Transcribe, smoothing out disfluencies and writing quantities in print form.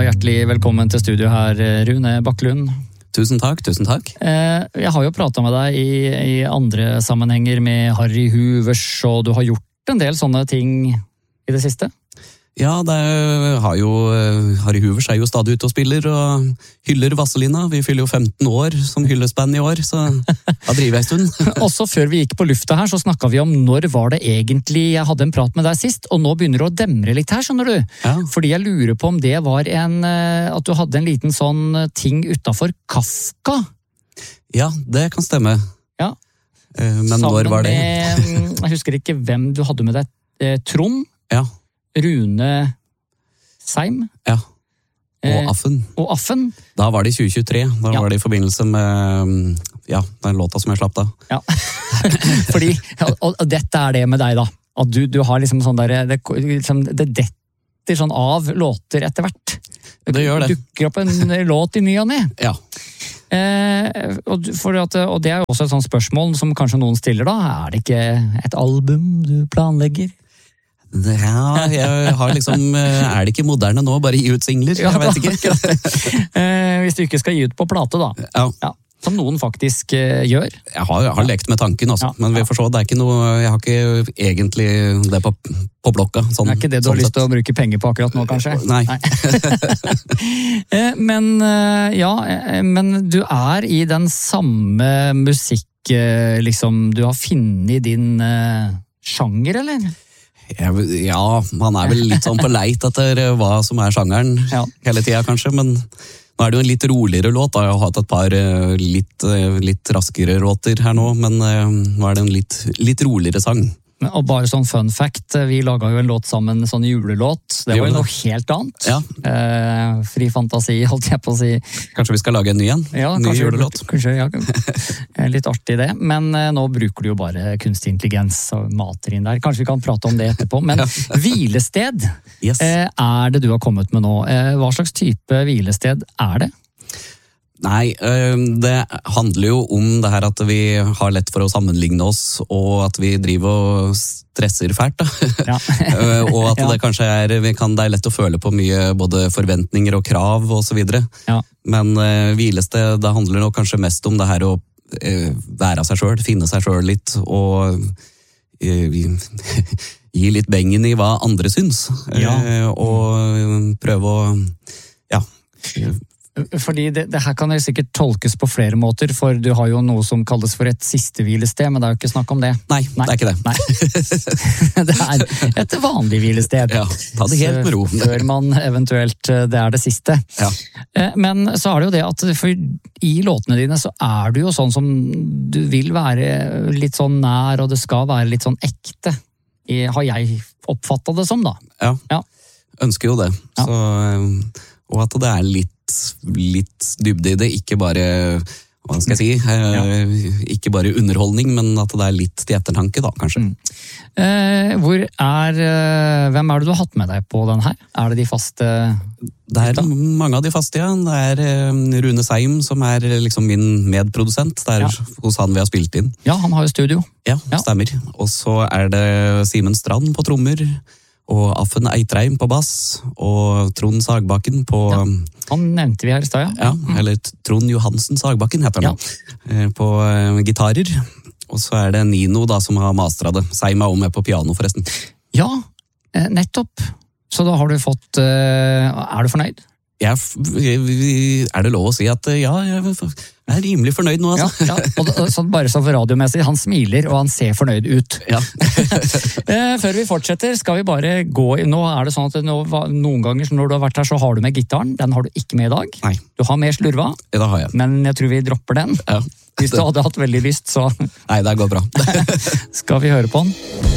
hjertelig velkommen til studio her, Rune Bakkelund. Tusen takk, tusen takk. Jeg har jo pratet med deg i andre sammenhenger med Harry Hoovers, og du har gjort en del sånne ting i det siste. Ja, Harry Hoovers er jo stadig ute og spiller, og hyller Vazelina. Vi fyller jo 15 år som hyllesband i år, så da driver jeg en stund. Også før vi gikk på lufta her, så snakket vi om når var det egentlig jeg hadde en prat med deg sist, og nå begynner det å demre litt her, skjønner du? Ja. Fordi jeg lurer på om det var at du hadde en liten sånn ting utenfor Kafka. Ja, det kan stemme. Ja. Men når var det? Jeg husker ikke hvem du hadde med deg. Trond? Ja. Rune Seim? Ja. Og Affen. Og Affen? Da var det i 2023. Da var det i forbindelse med den låta som jeg slapp da. Ja. Fordi, og dette er det med deg da. At du har liksom sånn der, det detter sånn av låter etter hvert. Det gjør det. Dukker opp en låt i ny og ne. Ja. Og det er jo også et sånt spørsmål som kanskje noen stiller da. Er det ikke et album du planlegger? Ja, jeg har liksom, er det ikke moderne nå, bare gi ut singler? Jeg vet ikke. Hvis du ikke skal gi ut på plate da. Ja. Som noen faktisk gjør. Jeg har lekt med tanken også, men vi får se, det er ikke noe, jeg har ikke egentlig det på blokka. Sånn, det er ikke det du har lyst til å bruke penger på akkurat nå, kanskje? Nei. Men du er i den samme musikk, liksom, du har funnet din sjanger, eller? Ja, man er vel litt sånn på leit etter hva som er sjangeren hele tida kanskje, men nå er det jo en litt roligere låt. Jeg har hatt et par litt raskere låter her nå, men nå er det en litt roligere sang. Og bare sånn fun fact, vi laget jo en låt sammen, en sånn julelåt. Det var jo noe helt annet. Ja. Fri fantasi, holdt jeg på å si. Kanskje vi skal lage en ny en? Ja, ny julelåt? Kanskje, litt artig det. Men nå bruker du jo bare kunstig intelligens og mater inn der. Kanskje vi kan prate om det etterpå. Men hvilested er det du har kommet med nå. Hva slags type hvilested er det? Nei, det handler jo om det her at vi har lett for å sammenligne oss, og at vi driver og stresser fælt, da. Ja. Og at det kanskje det er lett å føle på mye både forventninger og krav og så videre. Ja. Men hvilested, det handler nok kanskje mest om det her å være seg selv, finne seg selv litt, og gi litt bengen i hva andre syns. Og prøve å, Fordi det her kan jo sikkert tolkes på flere måter, for du har jo noe som kalles for et siste hvilested, men det er jo ikke snakk om det. Nei, det er ikke det. Nei. Det er et vanlig hvilested. Ja, ta det helt med ro. Før man eventuelt, det er det siste. Ja. Men så er det jo det at i låtene dine så er du jo sånn som du vil være litt sånn nær, og det skal være litt sånn ekte. Har jeg oppfattet det som da? Ja. Ønsker jo det. Ja. Og at det er litt dybde i det, ikke bare, hva skal jeg si, ikke bare underholdning, men at det er litt til ettertanke da, kanskje. Hvem er det du har hatt med deg på den her? Er det de faste? Det er mange av de faste, ja. Det er Rune Seim som er liksom min medprodusent. Det er hos han vi har spilt inn. Ja, han har jo studio. Ja, stemmer. Og så er det Simen Strand på trommer, og Affen Eitreim på bass, og Trond Sagbakken på... Ja, han nevnte vi her i sted, ja. Eller Trond Johansen Sagbakken heter han på gitarer. Og så er det Nino da som har mastret det. Seim er også med på piano forresten. Ja, nettopp. Så da har du fått... Er du fornøyd? Er det lov å si at jeg er rimelig fornøyd nå, altså. Ja. Og bare så for radiomessig, han smiler og han ser fornøyd ut. Ja. Før vi fortsetter, skal vi bare gå i... Nå er det sånn at noen ganger når du har vært her, så har du med gitaren. Den har du ikke med i dag. Nei. Du har med slurva. Det har jeg. Men jeg tror vi dropper den. Ja. Hvis du hadde hatt veldig lyst, så... Nei, det går bra. Skal vi høre på den?